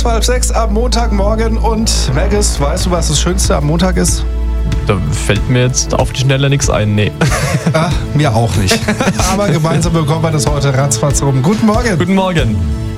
5:30 am Montagmorgen. Und Maggis, weißt du, was das Schönste am Montag ist? Da fällt mir jetzt auf die Schnelle nichts ein, nee. Mir auch nicht. Aber gemeinsam bekommen wir das heute ratzfatz rum. Guten Morgen. Guten Morgen.